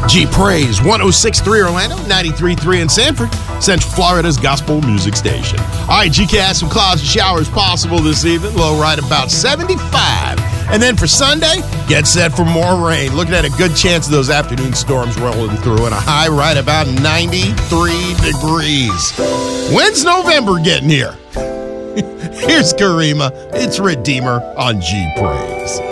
G Praise, 106.3 Orlando, 93.3 in Sanford, Central Florida's gospel music station. All right, GCast, some clouds and showers possible this evening. Low right about 75. And then for Sunday, get set for more rain. Looking at a good chance of those afternoon storms rolling through, and a high right about 93 degrees. When's November getting here? Here's Karima. It's Redeemer on G Praise.